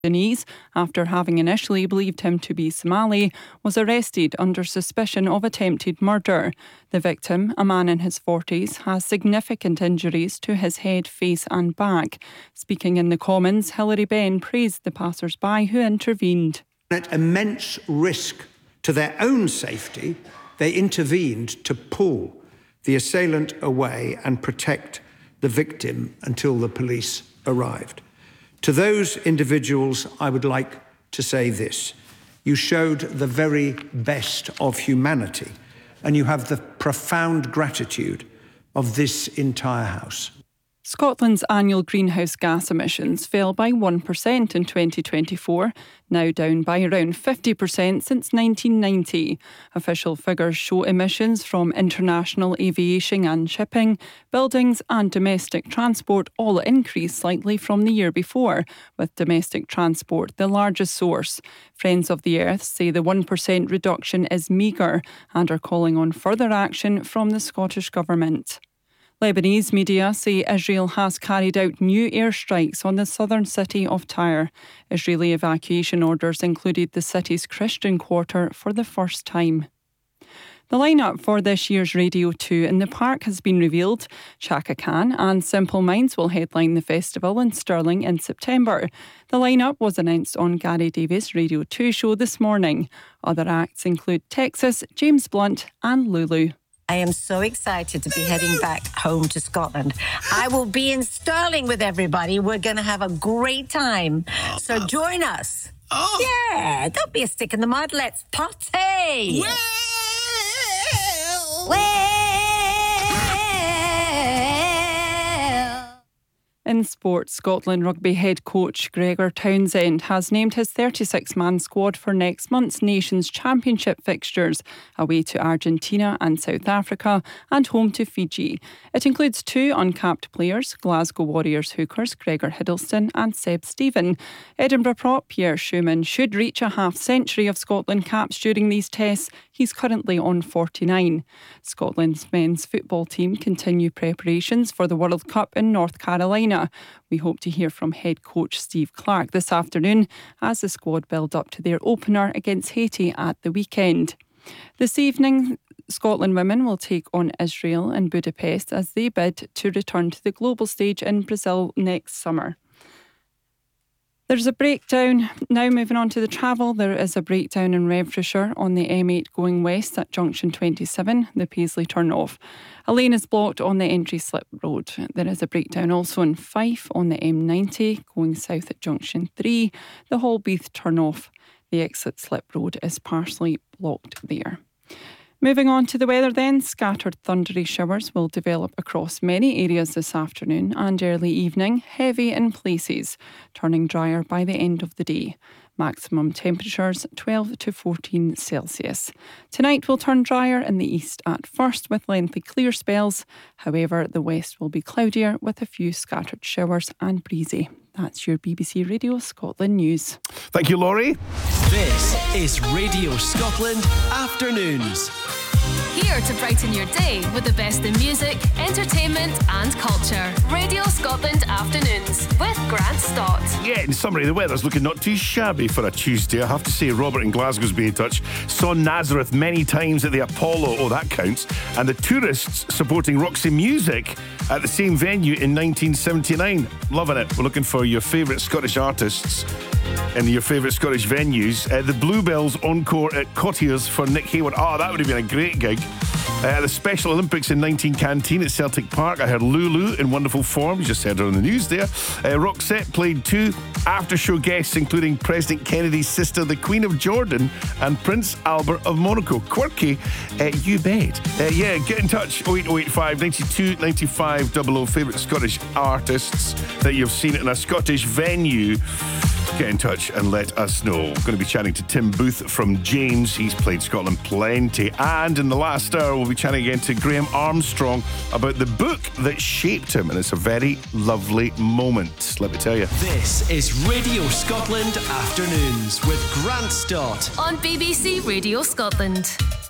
Sudanese, after having initially believed him to be Somali, was arrested under suspicion of attempted murder. The victim, a man in his 40s, has significant injuries to his head, face and back. Speaking in the Commons, Hilary Benn praised the passers-by who intervened. At immense risk to their own safety, they intervened to pull the assailant away and protect the victim until the police arrived. To those individuals, I would like to say this. You showed the very best of humanity, and you have the profound gratitude of this entire House. Scotland's annual greenhouse gas emissions fell by 1% in 2024, now down by around 50% since 1990. Official figures show emissions from international aviation and shipping, buildings and domestic transport all increased slightly from the year before, with domestic transport the largest source. Friends of the Earth say the 1% reduction is meagre and are calling on further action from the Scottish Government. Lebanese media say Israel has carried out new airstrikes on the southern city of Tyre. Israeli evacuation orders included the city's Christian quarter for the first time. The lineup for this year's Radio 2 in the Park has been revealed. Chaka Khan and Simple Minds will headline the festival in Stirling in September. The lineup was announced on Gary Davies' Radio 2 show this morning. Other acts include Texas, James Blunt and Lulu. I am so excited to be heading back home to Scotland. I will be in Stirling with everybody. We're going to have a great time. So join us. Yeah, don't be a stick in the mud. Let's party. In sport, Scotland rugby head coach Gregor Townsend has named his 36-man squad for next month's Nations Championship fixtures, away to Argentina and South Africa and home to Fiji. It includes 2 uncapped players, Glasgow Warriors hookers Gregor Hiddleston and Seb Stephen. Edinburgh prop Pierre Schumann should reach a half-century of Scotland caps during these tests. He's currently on 49. Scotland's men's football team continue preparations for the World Cup in North Carolina. We hope to hear from head coach Steve Clarke this afternoon as the squad build up to their opener against Haiti at the weekend. This evening, Scotland women will take on Israel in Budapest as they bid to return to the global stage in Brazil next summer. There's a breakdown. Now moving on to the travel, there is a breakdown in Renfrewshire on the M8 going west at junction 27, the Paisley turn-off. A lane is blocked on the entry slip road. There is a breakdown also in Fife on the M90 going south at junction 3, the Holbeath turn-off. The exit slip road is partially blocked there. Moving on to the weather then, scattered thundery showers will develop across many areas this afternoon and early evening, heavy in places, turning drier by the end of the day. Maximum temperatures 12 to 14 Celsius. Tonight will turn drier in the east at first with lengthy clear spells. However, the west will be cloudier with a few scattered showers and breezy. That's your BBC Radio Scotland news. Thank you, Laurie. This is Radio Scotland Afternoons. Here to brighten your day with the best in music, entertainment and culture. Radio Scotland Afternoons with Grant Stott. Yeah, in summary, the weather's looking not too shabby for a Tuesday. I have to say, Robert in Glasgow's been in touch. Saw Nazareth many times at the Apollo. Oh, that counts. And the Tourists supporting Roxy Music at the same venue in 1979. Loving it. We're looking for your favourite Scottish artists in your favourite Scottish venues. The Bluebells encore at Cottiers for Nick Hayward. Oh, that would have been a great gig. The Special Olympics in 19 Canteen at Celtic Park. I heard Lulu in wonderful form. You just heard her on the news there. Roxette played 2 after-show guests, including President Kennedy's sister, the Queen of Jordan, and Prince Albert of Monaco. Quirky, you bet. Yeah, get in touch. 08085 92 95 00. Favourite Scottish artists that you've seen in a Scottish venue. Get in touch and let us know. We're going to be chatting to Tim Booth from James. He's played Scotland plenty. And in the last hour, we'll be chatting again to Graham Armstrong about the book that shaped him. And it's a very lovely moment, let me tell you. This is Radio Scotland Afternoons with Grant Stott on BBC Radio Scotland.